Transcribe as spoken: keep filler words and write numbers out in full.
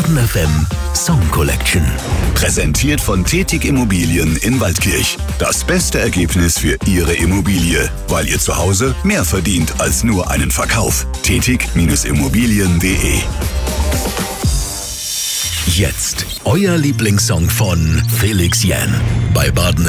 Baden F M Song Collection. Präsentiert von Tätig Immobilien in Waldkirch. Das beste Ergebnis für Ihre Immobilie, weil ihr zu Hause mehr verdient als nur einen Verkauf. tätig Immobilien punkt de. Jetzt euer Lieblingssong von Felix Jähn bei Baden